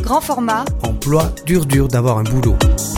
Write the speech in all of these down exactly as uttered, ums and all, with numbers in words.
Grand format. Emploi dur dur d'avoir un boulot.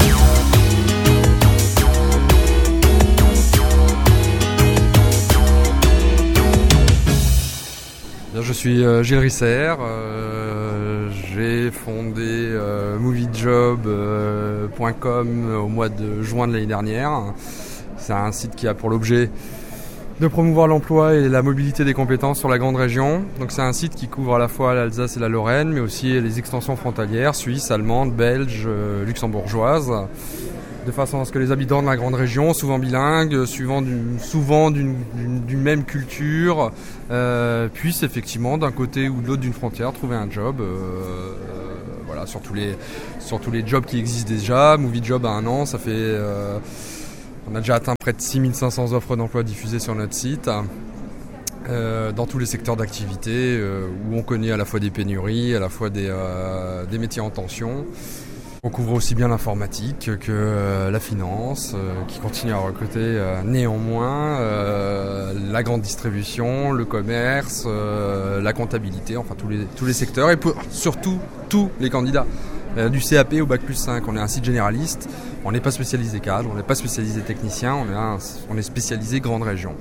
Je suis euh, Gilles Risser, euh, j'ai fondé euh, moviejob point com euh, au mois de juin de l'année dernière. C'est un site qui a pour l'objet de promouvoir l'emploi et la mobilité des compétences sur la grande région. Donc c'est un site qui couvre à la fois l'Alsace et la Lorraine, mais aussi les extensions frontalières, suisses, allemandes, belges, euh, luxembourgeoises, de façon à ce que les habitants de la grande région, souvent bilingues, suivant d'une, souvent d'une, d'une, d'une même culture, euh, puissent effectivement d'un côté ou de l'autre d'une frontière trouver un job. Euh, euh, voilà, sur tous les sur tous les jobs qui existent déjà. moviejob à un an, ça fait, euh, on a déjà atteint près de six mille cinq cents offres d'emploi diffusées sur notre site. Euh, dans tous les secteurs d'activité euh, où on connaît à la fois des pénuries, à la fois des, euh, des métiers en tension. On couvre aussi bien l'informatique que euh, la finance, euh, qui continue à recruter euh, néanmoins, euh, la grande distribution, le commerce, euh, la comptabilité, enfin tous les, tous les secteurs et pour, surtout tous les candidats. Euh, du C A P au bac plus cinq, on est un site généraliste, on n'est pas spécialisé cadre, on n'est pas spécialisé technicien, on est, un, on est spécialisé grande région.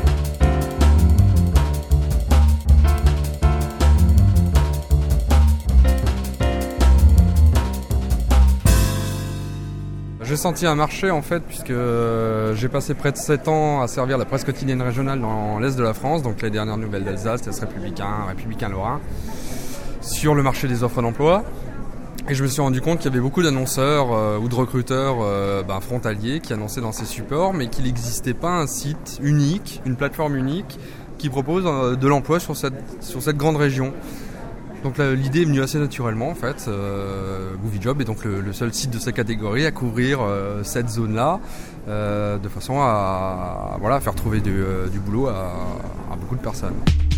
J'ai senti un marché en fait puisque j'ai passé près de sept ans à servir la presse quotidienne régionale dans l'Est de la France, donc les dernières nouvelles d'Alsace, l'Est républicain, républicain lorrain, sur le marché des offres d'emploi. Et je me suis rendu compte qu'il y avait beaucoup d'annonceurs euh, ou de recruteurs euh, ben, frontaliers qui annonçaient dans ces supports, mais qu'il n'existait pas un site unique, une plateforme unique qui propose euh, de l'emploi sur cette, sur cette grande région. Donc là, l'idée est venue assez naturellement en fait. Euh, moviejob est donc le, le seul site de sa catégorie à couvrir euh, cette zone-là, euh, de façon à, à voilà, faire trouver du, euh, du boulot à, à beaucoup de personnes.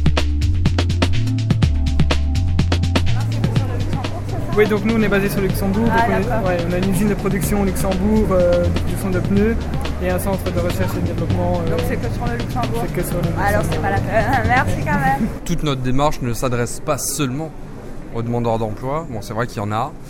Oui, donc nous on est basé sur Luxembourg, Ah, donc on, est, ouais, on a une usine de production au Luxembourg, euh, de production de pneus et un centre de recherche et de développement. Euh, donc c'est que sur le Luxembourg. C'est que sur le Luxembourg. Alors c'est pas la peine. Merci quand même. Toute notre démarche ne s'adresse pas seulement aux demandeurs d'emploi. Bon, c'est vrai qu'il y en a.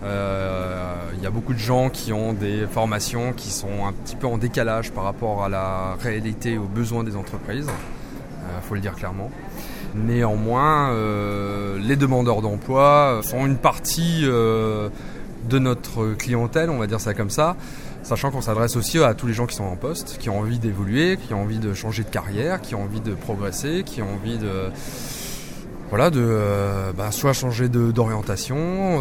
Euh, il y a beaucoup de gens qui ont des formations qui sont un petit peu en décalage par rapport à la réalité et aux besoins des entreprises. Il faut le dire clairement. Néanmoins, euh, les demandeurs d'emploi sont une partie euh, de notre clientèle, on va dire ça comme ça, sachant qu'on s'adresse aussi à tous les gens qui sont en poste, qui ont envie d'évoluer, qui ont envie de changer de carrière, qui ont envie de progresser, qui ont envie de, voilà, de euh, bah, soit changer de, d'orientation,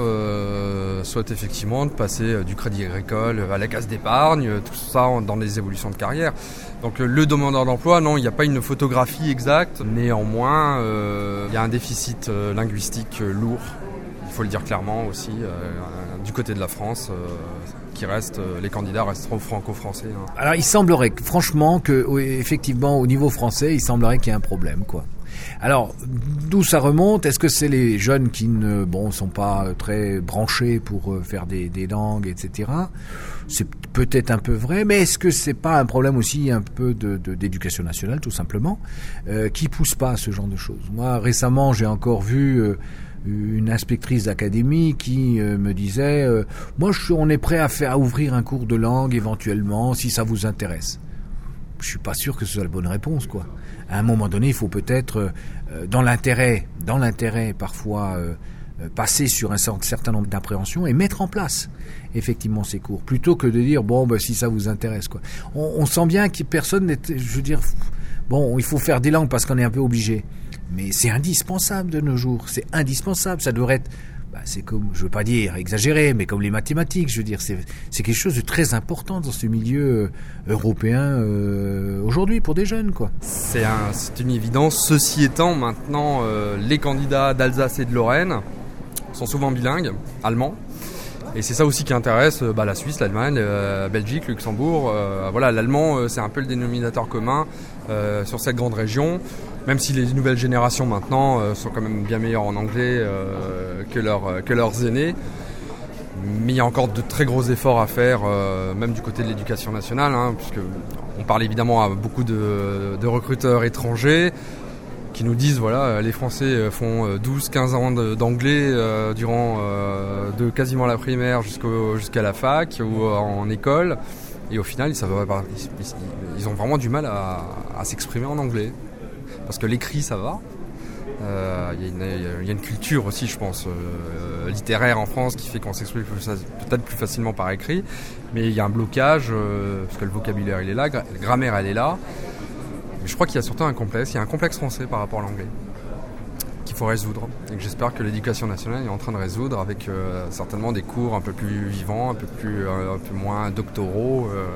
euh, soit effectivement de passer du crédit agricole à la caisse d'épargne, tout ça dans des évolutions de carrière. Donc le demandeur d'emploi, non, il n'y a pas une photographie exacte. Néanmoins, euh, il y a un déficit euh, linguistique euh, lourd, il faut le dire clairement aussi, euh, du côté de la France, euh, qui reste, euh, les candidats restent trop franco-français. Hein. Alors il semblerait que, franchement, que oui, effectivement au niveau français, il semblerait qu'il y ait un problème, quoi. Alors, d'où ça remonte ? Est-ce que c'est les jeunes qui ne bon, sont pas très branchés pour faire des, des langues, et cetera. C'est peut-être un peu vrai, mais est-ce que c'est pas un problème aussi un peu de, de, d'éducation nationale, tout simplement, euh, qui pousse pas à ce genre de choses ? Moi, récemment, j'ai encore vu euh, une inspectrice d'académie qui euh, me disait euh, « Moi, je suis, on est prêt à faire à ouvrir un cours de langue éventuellement, si ça vous intéresse. » Je suis pas sûr que ce soit la bonne réponse, quoi. À un moment donné, il faut peut-être, euh, dans l'intérêt, dans l'intérêt parfois, euh, passer sur un certain nombre d'appréhensions et mettre en place effectivement ces cours, plutôt que de dire bon, ben si ça vous intéresse, quoi. On, on sent bien que personne n'est, je veux dire, bon, il faut faire des langues parce qu'on est un peu obligé, mais c'est indispensable de nos jours. C'est indispensable. Ça devrait être. Bah, c'est comme, je veux pas dire exagéré, mais comme les mathématiques, je veux dire, c'est, c'est quelque chose de très important dans ce milieu européen euh, aujourd'hui pour des jeunes, quoi. C'est, un, c'est une évidence. Ceci étant, maintenant, euh, les candidats d'Alsace et de Lorraine sont souvent bilingues, allemands. Et c'est ça aussi qui intéresse bah, la Suisse, l'Allemagne, euh, Belgique, Luxembourg. Euh, voilà, l'allemand, euh, c'est un peu le dénominateur commun euh, sur cette grande région. Même si les nouvelles générations maintenant euh, sont quand même bien meilleures en anglais euh, que, leur, euh, que leurs aînés. Mais il y a encore de très gros efforts à faire, euh, même du côté de l'éducation nationale, hein, puisque on parle évidemment à beaucoup de, de recruteurs étrangers. qui nous disent voilà, les Français font douze quinze ans d'anglais euh, durant euh, de quasiment la primaire jusqu'au, jusqu'à la fac ou en école, et au final ils, savent, ils, ils ont vraiment du mal à, à s'exprimer en anglais, parce que l'écrit ça va. Il euh, y, y a une culture aussi, je pense, euh, littéraire en France qui fait qu'on s'exprime peut-être plus facilement par écrit, mais il y a un blocage, euh, parce que le vocabulaire il est là, la grammaire elle est là. Mais je crois qu'il y a surtout un complexe, il y a un complexe français par rapport à l'anglais qu'il faut résoudre, et que j'espère que l'éducation nationale est en train de résoudre avec euh, certainement des cours un peu plus vivants, un peu, plus, euh, un peu moins doctoraux. Euh,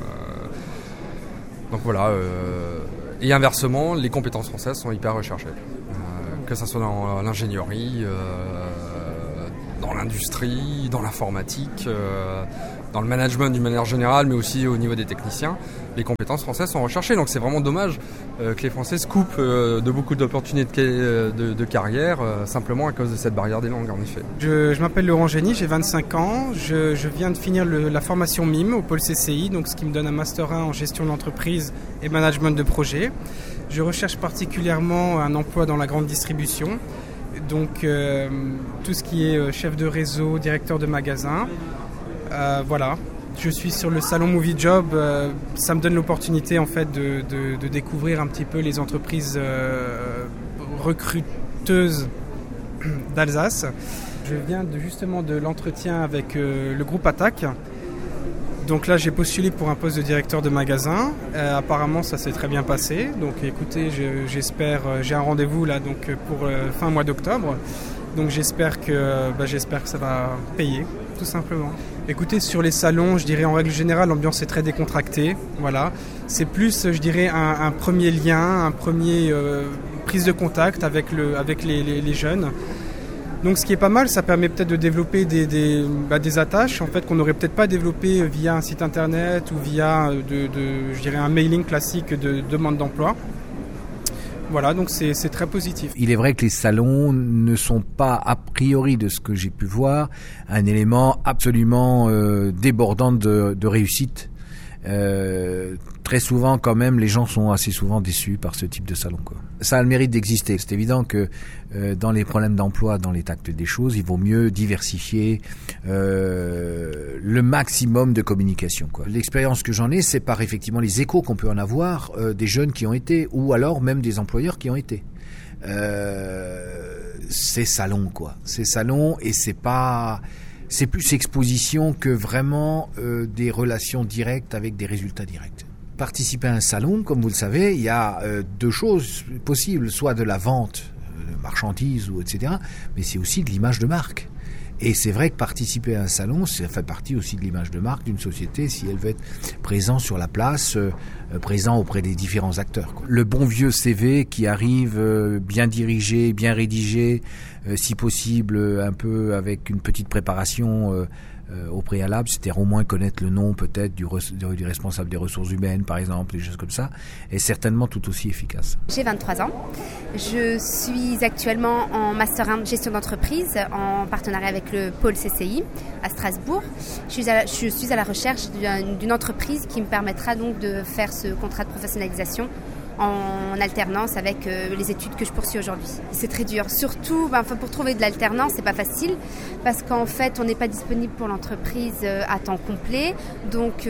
donc voilà. Euh, et inversement, les compétences françaises sont hyper recherchées. Que ce soit dans l'ingénierie, euh, dans l'industrie, dans l'informatique, euh, dans le management d'une manière générale, mais aussi au niveau des techniciens, les compétences françaises sont recherchées. Donc c'est vraiment dommage euh, que les Français se coupent euh, de beaucoup d'opportunités de, de, de carrière, euh, simplement à cause de cette barrière des langues, en effet. Je, je m'appelle Laurent Génie, j'ai vingt-cinq ans. Je, je viens de finir le, la formation M I M au pôle C C I, donc ce qui me donne un master un en gestion d'entreprise et management de projet. Je recherche particulièrement un emploi dans la grande distribution, donc euh, tout ce qui est chef de réseau, directeur de magasin. Euh, voilà, je suis sur le salon Movie Job. Euh, ça me donne l'opportunité en fait de, de, de découvrir un petit peu les entreprises euh, recruteuses d'Alsace. Je viens de, justement de l'entretien avec euh, le groupe Attaque. Donc là, j'ai postulé pour un poste de directeur de magasin. Euh, apparemment, ça s'est très bien passé. Donc, écoutez, je, j'espère, j'ai un rendez-vous là, donc pour euh, fin mois d'octobre. Donc, j'espère que, bah, j'espère que ça va payer, tout simplement. Écoutez, sur les salons, je dirais en règle générale, l'ambiance est très décontractée. Voilà, c'est plus, je dirais, un, un premier lien, un premier euh, prise de contact avec le, avec les, les, les jeunes. Donc ce qui est pas mal, ça permet peut-être de développer des, des, bah, des attaches en fait, qu'on n'aurait peut-être pas développées via un site internet ou via de, de, je dirais un mailing classique de demande d'emploi. Voilà, donc c'est, c'est très positif. Il est vrai que les salons ne sont pas, a priori de ce que j'ai pu voir, un élément absolument euh, débordant de, de réussite. Euh, très souvent quand même les gens sont assez souvent déçus par ce type de salon, quoi. Ça a le mérite d'exister. C'est évident que euh, dans les problèmes d'emploi, dans les tactes des choses, il vaut mieux diversifier euh, le maximum de communication, quoi. L'expérience que j'en ai, c'est par effectivement les échos qu'on peut en avoir euh, des jeunes qui ont été, ou alors même des employeurs qui ont été. Euh, c'est salon, quoi. C'est salon et c'est pas... C'est plus exposition que vraiment euh, des relations directes avec des résultats directs. Participer à un salon, comme vous le savez, il y a euh, deux choses possibles, soit de la vente de marchandises ou et cetera, mais c'est aussi de l'image de marque. Et c'est vrai que participer à un salon, ça fait partie aussi de l'image de marque d'une société si elle veut être présente sur la place, euh, présent auprès des différents acteurs, quoi. Le bon vieux C V qui arrive euh, bien dirigé, bien rédigé, euh, si possible un peu avec une petite préparation euh, euh, au préalable, c'est-à-dire au moins connaître le nom peut-être du, res- du responsable des ressources humaines par exemple, des choses comme ça, est certainement tout aussi efficace. J'ai vingt-trois ans, je suis actuellement en Master un de gestion d'entreprise en partenariat avec le pôle C C I à Strasbourg. Je suis à la, je suis à la recherche d'une, d'une entreprise qui me permettra donc de faire ce contrat de professionnalisation en alternance avec euh, les études que je poursuis aujourd'hui. C'est très dur, surtout ben, pour trouver de l'alternance, c'est pas facile parce qu'en fait on n'est pas disponible pour l'entreprise euh, à temps complet. Donc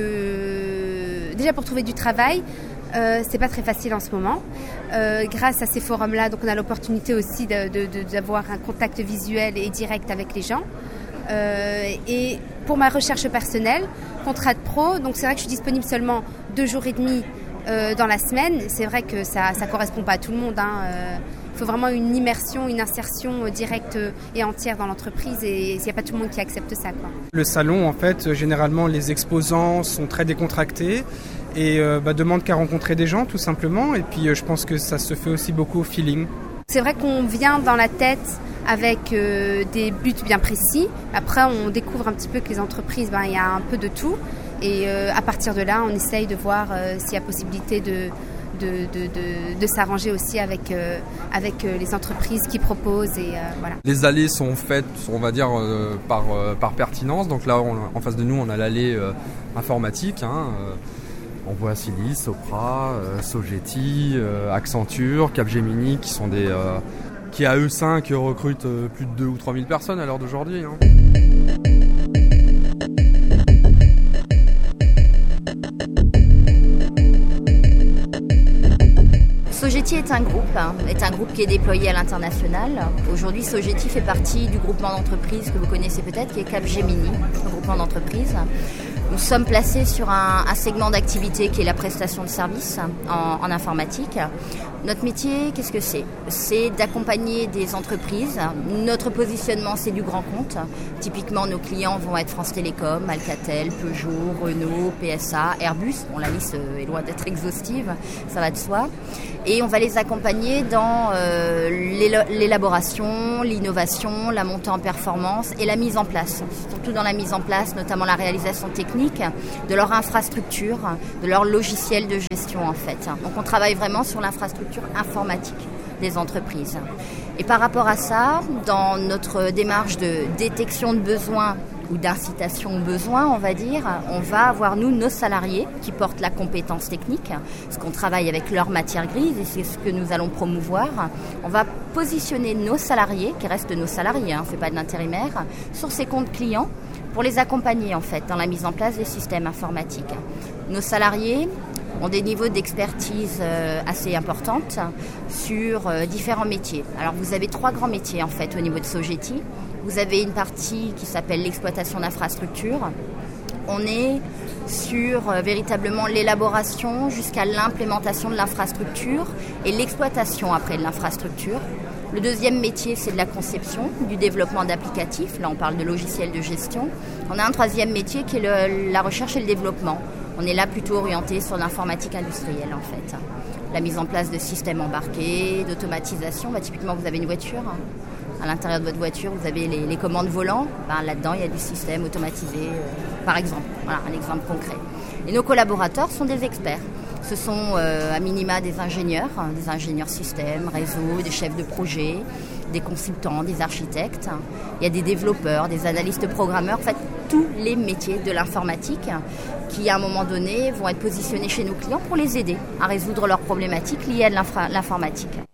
euh, déjà pour trouver du travail, euh, c'est pas très facile en ce moment. Euh, grâce à ces forums-là, donc on a l'opportunité aussi de, de, de, d'avoir un contact visuel et direct avec les gens. Euh, et pour ma recherche personnelle, contrat de pro, donc c'est vrai que je suis disponible seulement deux jours et demi Euh, dans la semaine. C'est vrai que ça ne correspond pas à tout le monde, hein. Euh, il faut vraiment une immersion, une insertion directe et entière dans l'entreprise et il n'y a pas tout le monde qui accepte ça, quoi. Le salon, en fait, généralement, les exposants sont très décontractés et euh, bah, demandent qu'à rencontrer des gens, tout simplement. Et puis, euh, je pense que ça se fait aussi beaucoup au feeling. C'est vrai qu'on vient dans la tête avec euh, des buts bien précis. Après, on découvre un petit peu que les entreprises, ben, il y a un peu de tout. Et euh, à partir de là, on essaye de voir euh, s'il y a possibilité de, de, de, de, de s'arranger aussi avec, euh, avec euh, les entreprises qui proposent. Et, euh, voilà. Les allées sont faites, on va dire, euh, par, euh, par pertinence. Donc là, on, en face de nous, on a l'allée euh, informatique. Hein, euh, On voit Accilis, Sopra, euh, Sogeti, euh, Accenture, Capgemini qui sont des euh, qui à eux cinq recrutent euh, plus de deux ou trois mille personnes à l'heure d'aujourd'hui. Hein. Sogeti est un groupe, hein, est un groupe qui est déployé à l'international. Aujourd'hui, Sogeti fait partie du groupement d'entreprises que vous connaissez peut-être, qui est Capgemini, le groupement d'entreprises. Nous sommes placés sur un, un segment d'activité qui est la prestation de services en, en informatique. Notre métier, qu'est-ce que c'est ? C'est d'accompagner des entreprises. Notre positionnement, c'est du grand compte. Typiquement, nos clients vont être France Télécom, Alcatel, Peugeot, Renault, P S A, Airbus. Bon, la liste est loin d'être exhaustive, ça va de soi. Et on va les accompagner dans euh, l'élaboration, l'innovation, la montée en performance et la mise en place. Surtout dans la mise en place, notamment la réalisation technique de leur infrastructure, de leur logiciel de gestion en fait. Donc on travaille vraiment sur l'infrastructure informatique des entreprises. Et par rapport à ça, dans notre démarche de détection de besoins ou d'incitation au besoin, on va dire, on va avoir, nous, nos salariés qui portent la compétence technique, parce qu'on travaille avec leur matière grise et c'est ce que nous allons promouvoir. On va positionner nos salariés, qui restent nos salariés, hein, on ne fait pas de l'intérimaire, sur ces comptes clients pour les accompagner, en fait, dans la mise en place des systèmes informatiques. Nos salariés ont des niveaux d'expertise euh, assez importantes sur euh, différents métiers. Alors, vous avez trois grands métiers, en fait, au niveau de Sogeti. Vous avez une partie qui s'appelle l'exploitation d'infrastructures. On est sur euh, véritablement l'élaboration jusqu'à l'implémentation de l'infrastructure et l'exploitation après de l'infrastructure. Le deuxième métier, c'est de la conception, du développement d'applicatifs. Là, on parle de logiciels de gestion. On a un troisième métier qui est le, la recherche et le développement. On est là plutôt orienté sur l'informatique industrielle, en fait. La mise en place de systèmes embarqués, d'automatisation. Bah, typiquement, vous avez une voiture. À l'intérieur de votre voiture, vous avez les, les commandes volant. Ben, là-dedans, il y a du système automatisé, euh, par exemple. Voilà, un exemple concret. Et nos collaborateurs sont des experts. Ce sont euh, à minima des ingénieurs, hein, des ingénieurs système, réseau, des chefs de projet, des consultants, des architectes. Il y a des développeurs, des analystes programmeurs, en fait, tous les métiers de l'informatique qui, à un moment donné, vont être positionnés chez nos clients pour les aider à résoudre leurs problématiques liées à l'infra- l'informatique.